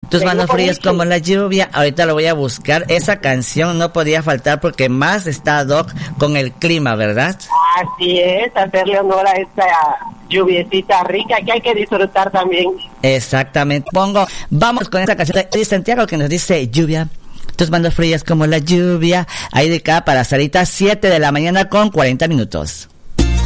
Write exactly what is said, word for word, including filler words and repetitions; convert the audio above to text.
Tus manos frías como la lluvia. Ahorita lo voy a buscar. Esa canción no podía faltar porque más está ad hoc con el clima, ¿verdad? Así es, hacerle honor a esta lluviecita rica que hay que disfrutar también. Exactamente. Pongo, vamos con esta canción de Santiago que nos dice lluvia. Tus manos frías como la lluvia. Ahí de acá para Sarita, siete de la mañana con cuarenta minutos.